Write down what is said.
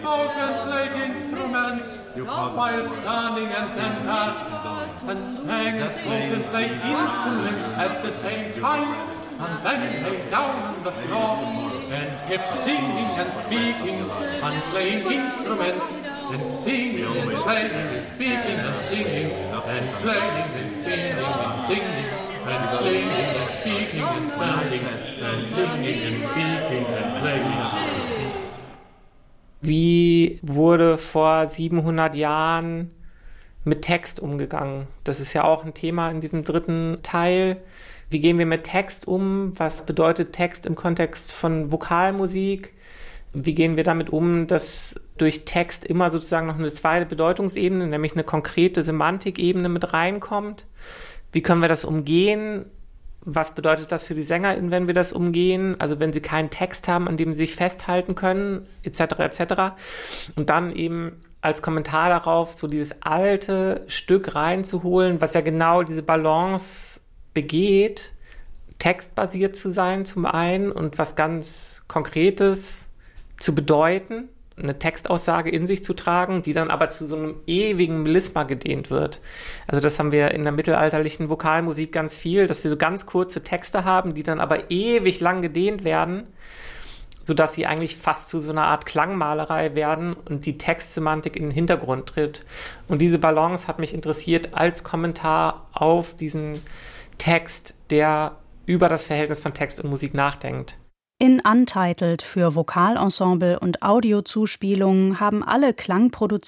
Spoken played instruments, while standing and then that, and sang and spoken played instruments at the same time, and then lay down on the floor, and kept singing and speaking, and playing instruments, and singing and playing and speaking and singing, and playing and singing and singing, and playing and speaking and standing, and singing and speaking and playing and speaking. Wie wurde vor 700 Jahren mit Text umgegangen? Das ist ja auch ein Thema in diesem dritten Teil. Wie gehen wir mit Text um? Was bedeutet Text im Kontext von Vokalmusik? Wie gehen wir damit um, dass durch Text immer sozusagen noch eine zweite Bedeutungsebene, nämlich eine konkrete Semantikebene mit reinkommt? Wie können wir das umgehen? Was bedeutet das für die SängerInnen, wenn wir das umgehen? Also wenn sie keinen Text haben, an dem sie sich festhalten können, etc., etc. Und dann eben als Kommentar darauf so dieses alte Stück reinzuholen, was ja genau diese Balance begeht, textbasiert zu sein zum einen und was ganz Konkretes zu bedeuten, eine Textaussage in sich zu tragen, die dann aber zu so einem ewigen Melisma gedehnt wird. Also das haben wir in der mittelalterlichen Vokalmusik ganz viel, dass wir so ganz kurze Texte haben, die dann aber ewig lang gedehnt werden, sodass sie eigentlich fast zu so einer Art Klangmalerei werden und die Textsemantik in den Hintergrund tritt. Und diese Balance hat mich interessiert als Kommentar auf diesen Text, der über das Verhältnis von Text und Musik nachdenkt. In Untitled für Vokalensemble und Audiozuspielungen haben alle Klangproduzenten